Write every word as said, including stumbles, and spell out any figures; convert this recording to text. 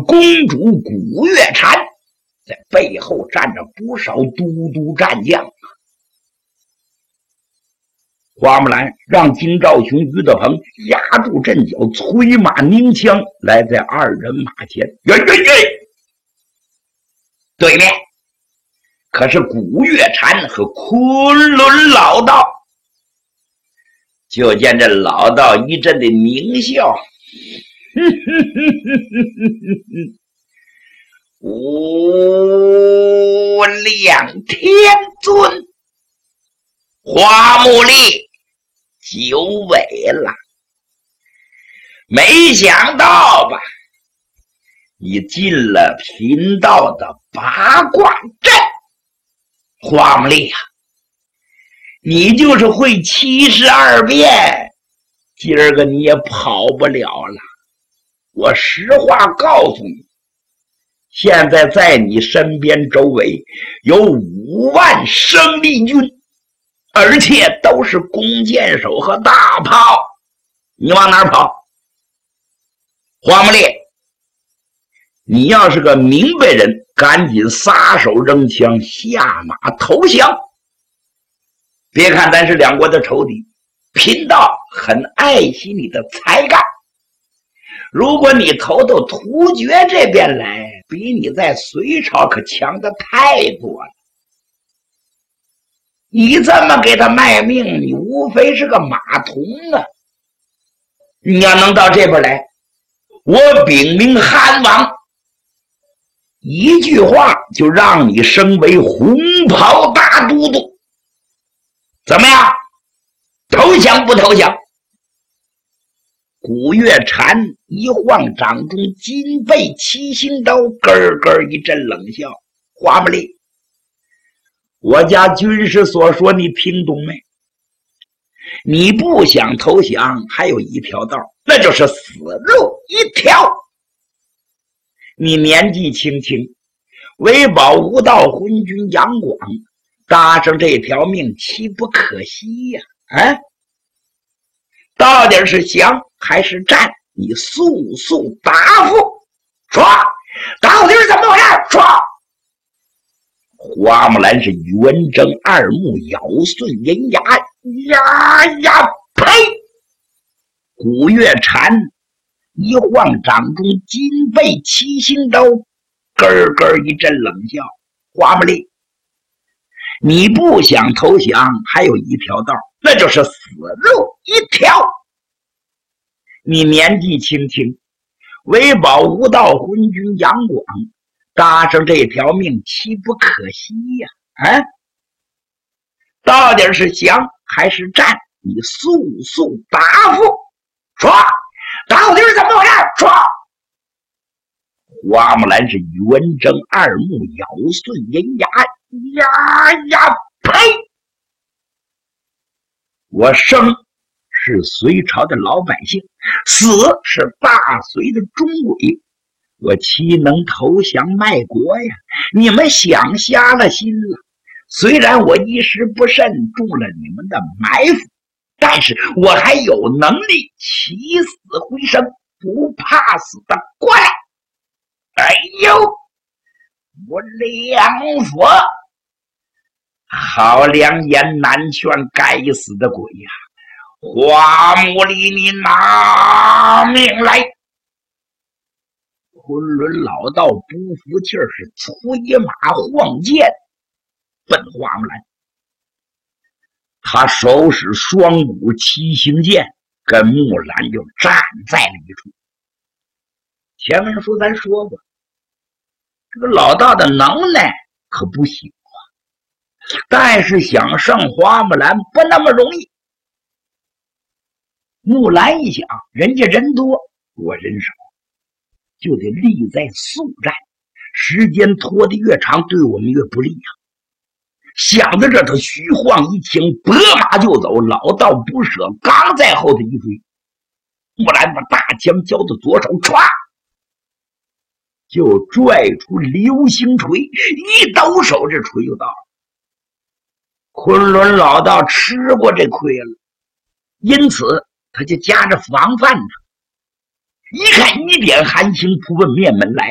公主古月禅，在背后站着不少都督战将。花木兰让金兆雄、于德鹏压住阵脚，催马鸣枪，来在二人马前。耶耶耶！对面可是古月禅和昆仑老道。就见这老道一阵的狞笑，哼哼哼哼哼哼，无量天尊，花木力久违了，没想到吧，你进了贫道的八卦阵。花木力啊，你就是会七十二变，今儿个你也跑不了了。我实话告诉你，现在在你身边周围有五万生力军，而且都是弓箭手和大炮，你往哪儿跑？花木力，你要是个明白人，赶紧撒手扔枪，下马投降。别看咱是两国的仇敌，贫道很爱惜你的才干。如果你投到突厥这边来，比你在隋朝可强的太多了。你这么给他卖命，你无非是个马童啊！你要能到这边来，我禀明汉王，一句话就让你升为红袍大都督。怎么样？投降不投降？古月禅一晃掌中金背七星刀，咯咯一阵冷笑。花木力，我家军师所说你听懂没？你不想投降，还有一条道，那就是死路一条。你年纪轻轻，为保无道昏君杨广，搭上这条命岂不可惜呀、啊？啊，到底是降还是战？你速速答复！说，到底是怎么回事？说！花木兰是圆睁二目，咬碎银牙，呀呀！呸！古月禅一晃掌中金背七星刀，咯咯一阵冷笑。花木力，你不想投降，还有一条道，那就是死路一条。你年纪轻轻，为保无道昏君杨广，搭上这条命岂不可惜呀、啊？啊，到底是降还是战？你速速答复！说，到底是怎么回事？说！花木兰是圆睁二目，咬碎银牙，呀呀！呸！我生是隋朝的老百姓，死是大隋的忠鬼，我岂能投降卖国呀？你们想瞎了心了。虽然我一时不慎中了你们的埋伏，但是我还有能力起死回生，不怕死的过来。哎呦，我良佛，好良言难劝，该死的鬼呀、啊！花木力，你拿命来！昆仑老道不服气儿，是催马晃剑奔花木兰。他手使双股七星剑，跟木兰就站在了一处。前文书咱说过，这个老道的能耐可不小啊，但是想胜花木兰不那么容易。木兰一想，人家人多，我人少，就得力在速战，时间拖得越长，对我们越不利啊。想到这，他虚晃一枪，拨马就走。老道不舍，刚在后头一追，木兰把大枪交到左手，歘，就拽出流星锤，一抖手，这锤就到了。昆仑老道吃过这亏了，因此他就夹着防范呢。一看一点寒星扑奔面门来。